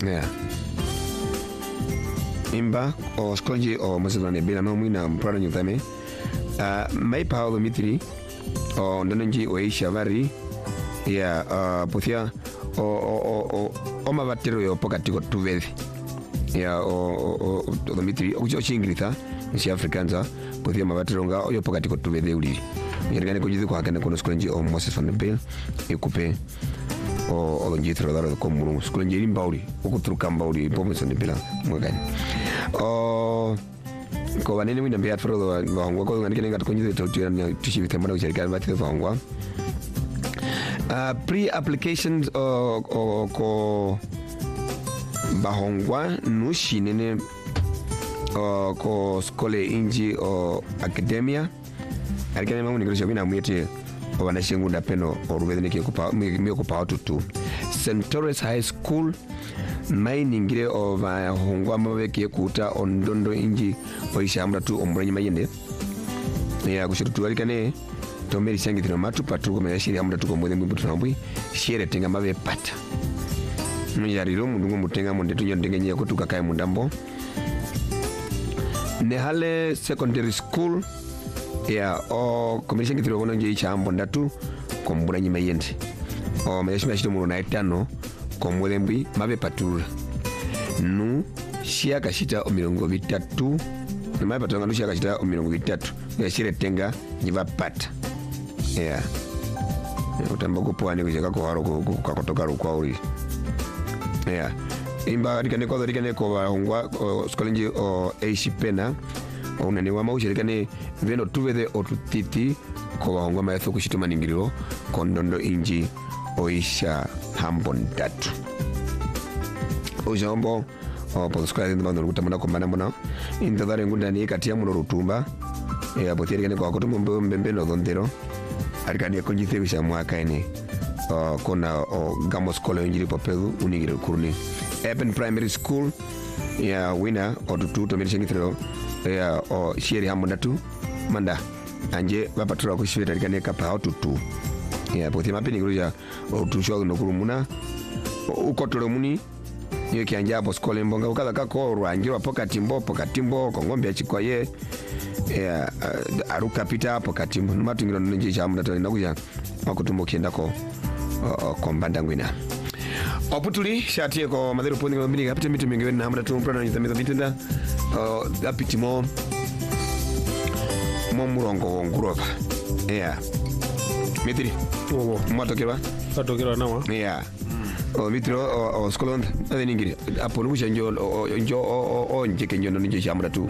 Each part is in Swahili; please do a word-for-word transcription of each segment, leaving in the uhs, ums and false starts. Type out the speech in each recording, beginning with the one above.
Yeah. Imba o skolji o mazalane bila mamwina mprana nyuthame. Uh, mai pa o mitri o ndonji o ishavari ya uh, puthia o o o o mavatero yo pokati ko tuvethi ya o o o mitri o chingritha si afrikanza puthia mavatero nga yo pokati ko tuvethi uli yergane ko jithi ko hakane ko skolji o Moses van der Bijl ikupe o o njithro daro ko muru skolji imbauli ukutruka mbauli Moses van der Bijl mwagani o ko vanene mwina mbe atforo vahongwa ko ngani kenenga tukonyize tautia na tushivithe mwana kucherikana bathe vahongwa uh, pre-applications o o ko bahongwa nushinene o ko skole inji o academia alikane mamu nikosha bina mwete o vanashengunda peno o rubedene ke kupa me kupa tutu Saint Thomas High School mainingire o bahongwa mabeke kuta ondondo inji o ishamra tu omrenyi mayende ya kushirutu alikane tomeri sangithino matu patu ko meyashiri amda tuko mwede mbutu tunambwi shere tenga mabe pata muyariro mundu mutenga munde tunyo ndengenye ko tukakaye mundambo Nehale Secondary School ya o komeri sangithino kono nje ichambo ndatu ko mbranyi mayende o meyashima shito muru na etano ko mwede mbwi mabe patura nu shia kashita o mirongo bitatu mabe patunga nu shia kashita o mirongo bitatu ya shere tenga njiva pata yeah utamba kupwani kujeka ko haro ko kutoka rukwa uri yeah imba rikane ko rikane ko bahongwa skolinji o Aishipena onane wa maushirikane veno tuvede otutiti ko bahongwa maetho kushituma ningiriro kondondo inji oisha hambon datu ojambo o poskola ndi bando kutamana ko mana mona indadare ngunda ni katia muno rutumba ya botiere kane ko akotumbo mbembe no dondero alikani konjithe bisha mwaka ene uh, kona o Gamos College injiri popelu unigire kuruni Eben Primary School ya wina o tutu to mirishingithero ya o sheri hamundatu manda anje bapatura ko shiri alikani kapa o tutu ya bothi mapini kuja o tusho no kurumuna ukotolo muni yo kyanja bo skole mbonga ukala kako rwanjiro pokatimbo pokatimbo ko ngombe chikwaye ya uh, aruka pita pokati matungiro nje chamu natenda kuja makutumbo kienda ko uh, ko mbanda ngwina oputuli shatie ko madero poni ngombi kapite mitu mingi na amda tu prana nyitameza bitenda uh, apitimo mo murongo nguroba yeah mitri owo matokeba atokera nawa yeah o mitro o skolond ade ningiri aponu kuja njo njo o njeke njo nje chamu tu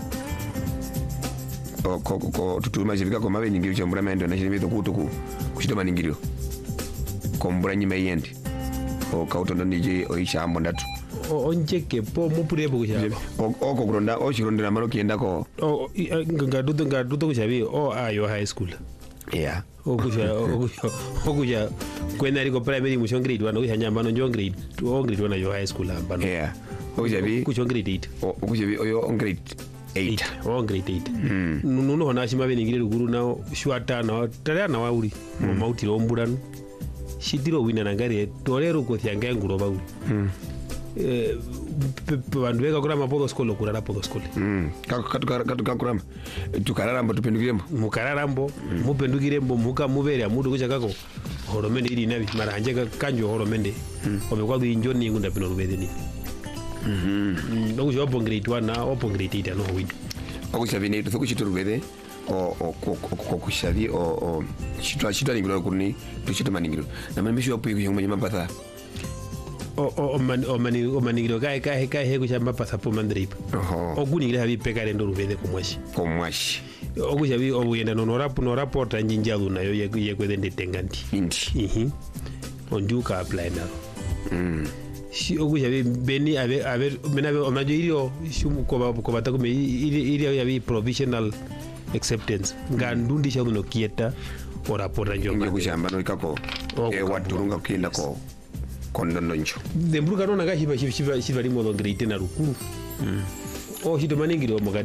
ko ko tutuma jivika ko mabe nyingiro cha mburamendo na shiribe kutuku kushitoma ningiro ko mburanyi mayende o kautondo nije o ishambo ndatu o onjeke po mupurebo kushaba o ko kuronda o chirondera maro kienda ko o ngadudo ngadudo kushabi o ayo high school yeah o kusha o kusha kwenda liko primary mushon grade one kusha nyamba no njo grade o grade one yo high school ambano yeah o kushabi kushon grade eight o kushabi o yo grade eight oh grade eight mm. nuno hona shima beningire ruguru nao shwata na tare na wauri mm. mauti romburanu shidiro wina nangare torero ko thyange nguro bauri mm. eh bandu beka kurama podo skolo kurara podo skolo mm katuka katuka kurama tukararambo tupendukirembo mukararambo mm. mupendukirembo muka mubere amudu kucha kako horomende iri nabi maranje kanjo horomende mm. obekwa injoni ngunda pino rubedeni mhm donc je open grade one na open grade eight no win okushavine tukuchiturubede o o ko kushavi o o chitwa chitwa ningiro kuni tuchito maningiro na mamisho yopo yumanya mapatha o o man o mani o maningiro kai kai kai he kuchamba pasa po mandrip oho okuningiro habi pekare ndo rubede komwashi komwashi okushavi obuyenda no rap no rapport anjinjalu nayo ye kwende tenganti indi mhm onjuka apply na mm si okusha beni ave ave menabe omajo irio shumu ko ko batakume irio yabi provisional acceptance ngandundi cha no kieta ora porra njo njo kushamba no ikako e waturunga kinda ko kondondo njo dembruka nona gashi ba shiba shiba limo do grade na rukuru mm o hito maningiro